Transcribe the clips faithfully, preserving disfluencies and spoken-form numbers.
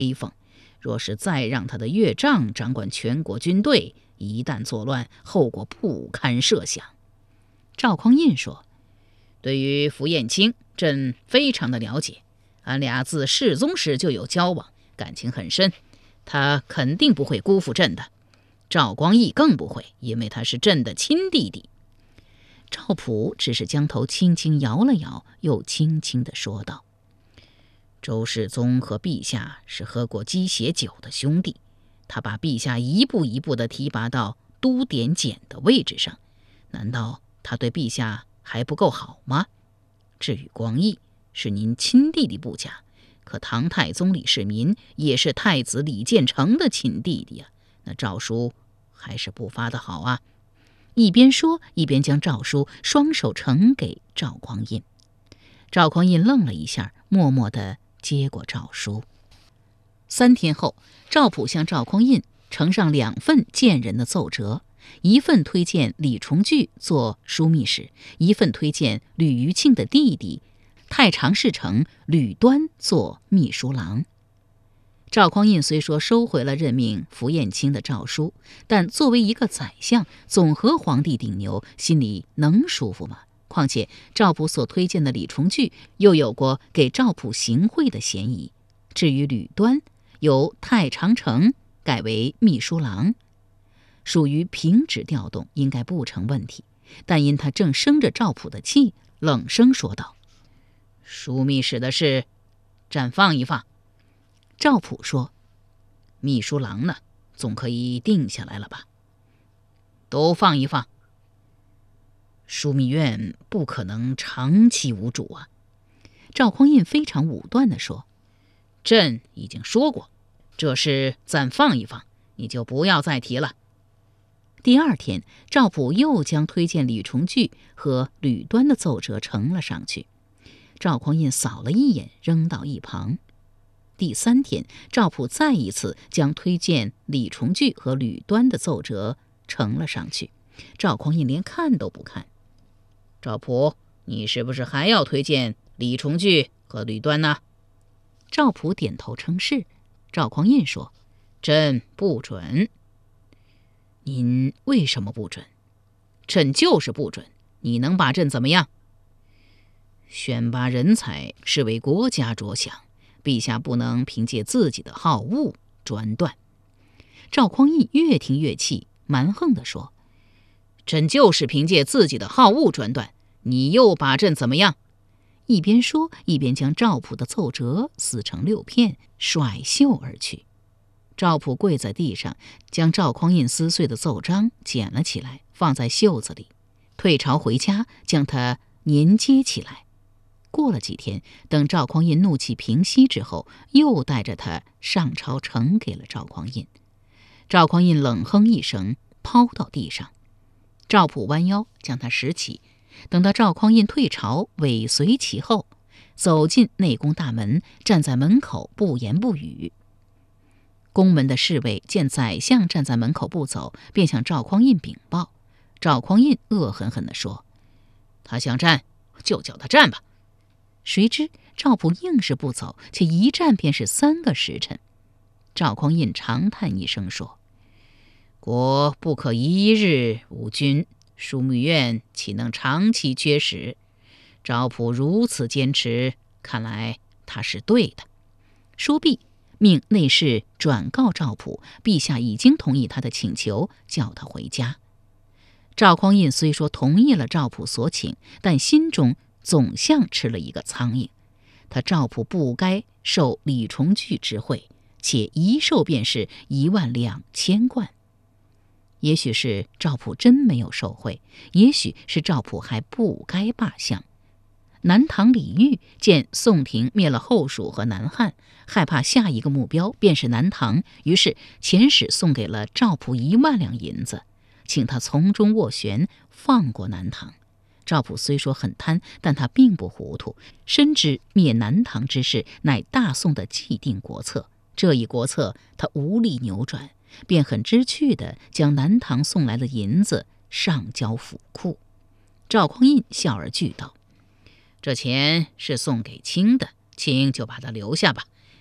威风，若是再让他的岳丈掌管全国军队，一旦作乱，后果不堪设想。赵匡胤说：对于符彦卿，朕非常的了解，俺俩自世宗时就有交往，感情很深，他肯定不会辜负朕的。赵光义更不会，因为他是朕的亲弟弟。赵普只是将头轻轻摇了摇，又轻轻地说道：周世宗和陛下是喝过鸡血酒的兄弟，他把陛下一步一步地提拔到都点检的位置上，难道他对陛下还不够好吗？至于光义，是您亲弟弟不假，可唐太宗李世民也是太子李建成的亲弟弟啊，那诏书还是不发的好啊。一边说一边将诏书双手呈给赵匡胤。赵匡胤愣了一下，默默地接过诏书。三天后，赵普向赵匡胤呈上两份荐人的奏折，一份推荐李重聚做枢密使，一份推荐吕余庆的弟弟太常侍丞吕端做秘书郎。赵匡胤虽说收回了任命符彦卿的诏书，但作为一个宰相，总和皇帝顶牛，心里能舒服吗？况且赵普所推荐的李重聚又有过给赵普行贿的嫌疑。至于吕端，由太常丞改为秘书郎，属于平职调动，应该不成问题。但因他正生着赵普的气，冷声说道：枢密使的事暂放一放。赵普说：秘书郎呢，总可以定下来了吧？都放一放。枢密院不可能长期无主啊。赵匡胤非常武断地说：朕已经说过，这事暂放一放，你就不要再提了。第二天，赵普又将推荐李重聚和吕端的奏折呈了上去。赵匡胤扫了一眼，扔到一旁。第三天，赵普再一次将推荐李重聚和吕端的奏折呈了上去。赵匡胤连看都不看。赵普，你是不是还要推荐李重聚和吕端呢？赵普点头称是。赵匡胤说：朕不准。您为什么不准？朕就是不准，你能把朕怎么样？选拔人才是为国家着想，陛下不能凭借自己的好恶专断。赵匡胤越听越气，蛮横地说：朕就是凭借自己的好恶专断，你又把朕怎么样？一边说一边将赵普的奏折撕成六片，甩袖而去。赵普跪在地上，将赵匡胤撕碎的奏章捡了起来，放在袖子里，退朝回家，将它粘接起来。过了几天，等赵匡胤怒气平息之后，又带着他上朝呈给了赵匡胤。赵匡胤冷哼一声，抛到地上。赵普弯腰将他拾起，等到赵匡胤退朝，尾随其后，走进内宫大门，站在门口不言不语。宫门的侍卫见宰相站在门口不走，便向赵匡胤禀报。赵匡胤恶狠狠地说：他想站就叫他站吧。谁知赵普硬是不走，且一站便是三个时辰。赵匡胤长叹一声说：国不可一日无君，枢密院岂能长期缺使？赵普如此坚持，看来他是对的。说毕，命内侍转告赵普，陛下已经同意他的请求，叫他回家。赵匡胤虽说同意了赵普所请，但心中总像吃了一个苍蝇。他赵普不该受李重聚之惠，且一受便是一万两千贯。也许是赵普真没有受贿，也许是赵普还不该罢相。南唐李煜见宋廷灭了后蜀和南汉，害怕下一个目标便是南唐，于是遣使送给了赵普一万两银子，请他从中斡旋，放过南唐。赵普虽说很贪，但他并不糊涂，深知灭南唐之事乃大宋的既定国策，这一国策他无力扭转，便很知趣地将南唐送来的银子上交府库。赵匡胤笑而句道：这钱是送给卿的，卿就把它留下吧，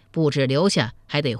不止留下，还得